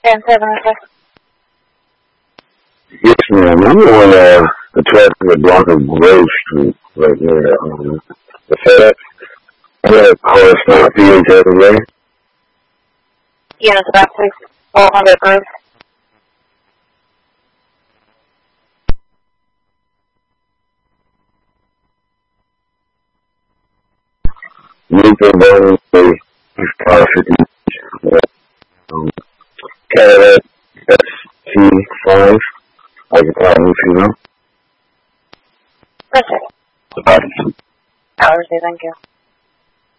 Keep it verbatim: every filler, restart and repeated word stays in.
ten seven, okay. Yes, ma'am. I'm on uh, the traffic at Blanca Grove Street, right near um, the FedEx. I had a car stop here the other day. Yes, about six, four hundred proof. Nico Bowling, his car fifty, um, Cadillac S T five. I can probably, you know. Perfect. About it. Hours, thank you.